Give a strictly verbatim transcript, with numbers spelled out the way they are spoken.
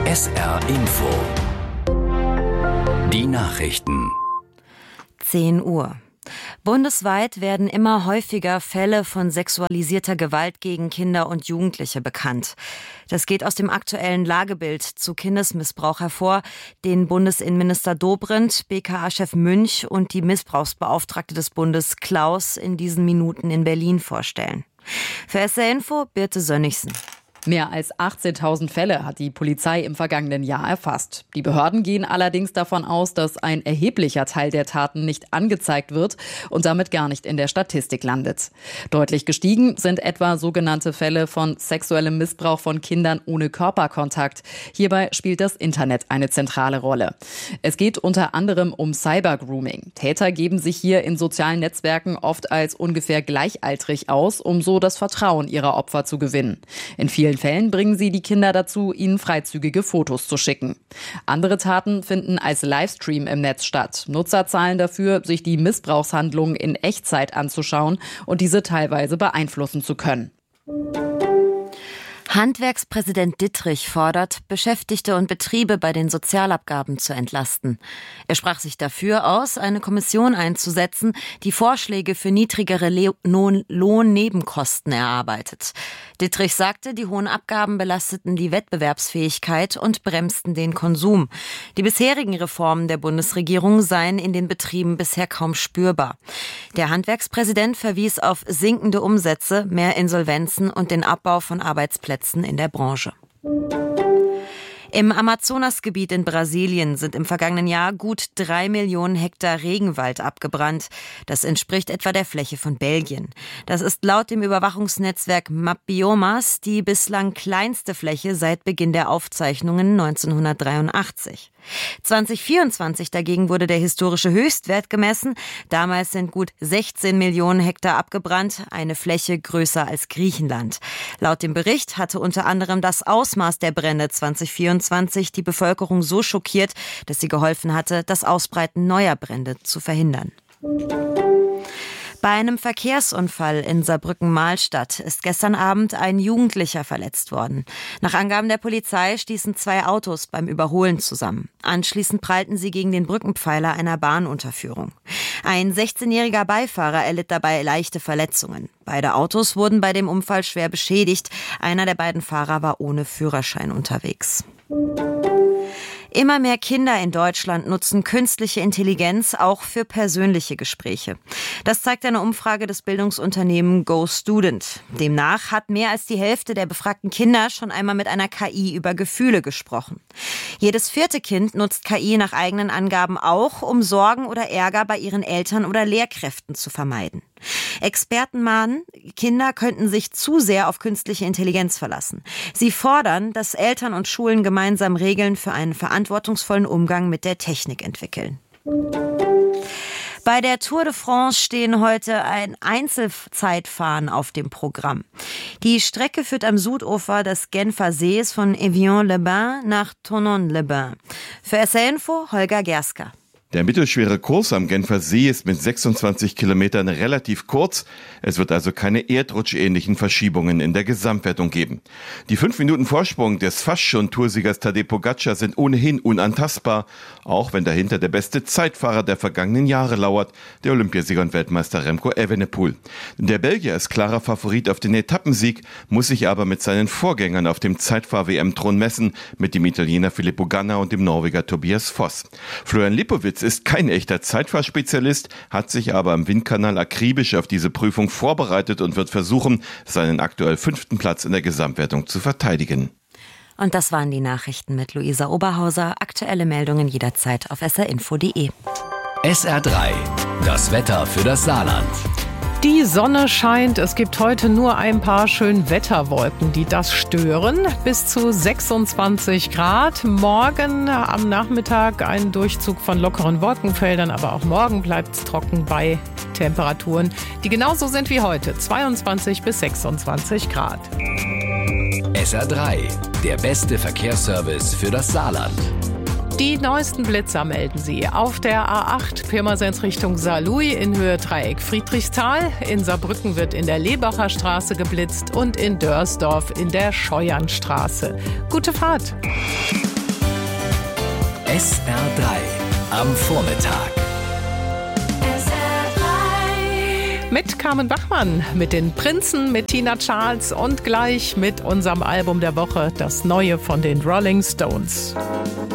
S R Info. Die Nachrichten. zehn Uhr. Bundesweit werden immer häufiger Fälle von sexualisierter Gewalt gegen Kinder und Jugendliche bekannt. Das geht aus dem aktuellen Lagebild zu Kindesmissbrauch hervor, den Bundesinnenminister Dobrindt, B K A-Chef Münch und die Missbrauchsbeauftragte des Bundes Klaus in diesen Minuten in Berlin vorstellen. Für S R Info Birte Sönnigsen. Mehr als achtzehntausend Fälle hat die Polizei im vergangenen Jahr erfasst. Die Behörden gehen allerdings davon aus, dass ein erheblicher Teil der Taten nicht angezeigt wird und damit gar nicht in der Statistik landet. Deutlich gestiegen sind etwa sogenannte Fälle von sexuellem Missbrauch von Kindern ohne Körperkontakt. Hierbei spielt das Internet eine zentrale Rolle. Es geht unter anderem um Cybergrooming. Täter geben sich hier in sozialen Netzwerken oft als ungefähr gleichaltrig aus, um so das Vertrauen ihrer Opfer zu gewinnen. In vielen Fällen bringen sie die Kinder dazu, ihnen freizügige Fotos zu schicken. Andere Taten finden als Livestream im Netz statt. Nutzer zahlen dafür, sich die Missbrauchshandlungen in Echtzeit anzuschauen und diese teilweise beeinflussen zu können. Handwerkspräsident Dittrich fordert, Beschäftigte und Betriebe bei den Sozialabgaben zu entlasten. Er sprach sich dafür aus, eine Kommission einzusetzen, die Vorschläge für niedrigere Le- Lohn- Lohnnebenkosten erarbeitet. Dittrich sagte, die hohen Abgaben belasteten die Wettbewerbsfähigkeit und bremsten den Konsum. Die bisherigen Reformen der Bundesregierung seien in den Betrieben bisher kaum spürbar. Der Handwerkspräsident verwies auf sinkende Umsätze, mehr Insolvenzen und den Abbau von Arbeitsplätzen in der Branche. Im Amazonasgebiet in Brasilien sind im vergangenen Jahr gut drei Millionen Hektar Regenwald abgebrannt. Das entspricht etwa der Fläche von Belgien. Das ist laut dem Überwachungsnetzwerk Mapbiomas die bislang kleinste Fläche seit Beginn der Aufzeichnungen neunzehnhundertdreiundachtzig. zwanzig vierundzwanzig dagegen wurde der historische Höchstwert gemessen. Damals sind gut sechzehn Millionen Hektar abgebrannt, eine Fläche größer als Griechenland. Laut dem Bericht hatte unter anderem das Ausmaß der Brände zwanzig vierundzwanzig die Bevölkerung so schockiert, dass sie geholfen hatte, das Ausbreiten neuer Brände zu verhindern. Bei einem Verkehrsunfall in Saarbrücken-Mahlstadt ist gestern Abend ein Jugendlicher verletzt worden. Nach Angaben der Polizei stießen zwei Autos beim Überholen zusammen. Anschließend prallten sie gegen den Brückenpfeiler einer Bahnunterführung. Ein sechzehnjähriger Beifahrer erlitt dabei leichte Verletzungen. Beide Autos wurden bei dem Unfall schwer beschädigt. Einer der beiden Fahrer war ohne Führerschein unterwegs. Immer mehr Kinder in Deutschland nutzen künstliche Intelligenz auch für persönliche Gespräche. Das zeigt eine Umfrage des Bildungsunternehmens GoStudent. Demnach hat mehr als die Hälfte der befragten Kinder schon einmal mit einer K I über Gefühle gesprochen. Jedes vierte Kind nutzt K I nach eigenen Angaben auch, um Sorgen oder Ärger bei ihren Eltern oder Lehrkräften zu vermeiden. Experten mahnen, Kinder könnten sich zu sehr auf künstliche Intelligenz verlassen. Sie fordern, dass Eltern und Schulen gemeinsam Regeln für einen verantwortungsvollen Umgang mit der Technik entwickeln. Bei der Tour de France stehen heute ein Einzelzeitfahren auf dem Programm. Die Strecke führt am Südufer des Genfer Sees von Evian-les-Bains nach Thonon-les-Bains. Für S R Info Holger Gerska. Der mittelschwere Kurs am Genfer See ist mit sechsundzwanzig Kilometern relativ kurz. Es wird also keine erdrutschähnlichen Verschiebungen in der Gesamtwertung geben. Die fünf Minuten Vorsprung des fast schon Toursiegers Tadej Pogačar sind ohnehin unantastbar, auch wenn dahinter der beste Zeitfahrer der vergangenen Jahre lauert, der Olympiasieger und Weltmeister Remco Evenepoel. Der Belgier ist klarer Favorit auf den Etappensieg, muss sich aber mit seinen Vorgängern auf dem Zeitfahr-W M-Thron messen, mit dem Italiener Filippo Ganna und dem Norweger Tobias Foss. Florian Lipowitz ist kein echter Zeitfahrspezialist, hat sich aber im Windkanal akribisch auf diese Prüfung vorbereitet und wird versuchen, seinen aktuell fünften Platz in der Gesamtwertung zu verteidigen. Und das waren die Nachrichten mit Luisa Oberhauser. Aktuelle Meldungen jederzeit auf s r info punkt d e. S R drei, das Wetter für das Saarland. Die Sonne scheint, es gibt heute nur ein paar Schönwetterwolken, die das stören. Bis zu sechsundzwanzig Grad. Morgen am Nachmittag ein Durchzug von lockeren Wolkenfeldern, aber auch morgen bleibt es trocken bei Temperaturen, die genauso sind wie heute, zweiundzwanzig bis sechsundzwanzig Grad. S R drei, der beste Verkehrsservice für das Saarland. Die neuesten Blitzer melden Sie auf der A acht Pirmasens Richtung Saarlouis in Höhe Dreieck Friedrichsthal. In Saarbrücken wird in der Lebacher Straße geblitzt und in Dörsdorf in der Scheuernstraße. Gute Fahrt! S R drei am Vormittag. Mit Carmen Bachmann, mit den Prinzen, mit Tina Charles und gleich mit unserem Album der Woche, das neue von den Rolling Stones.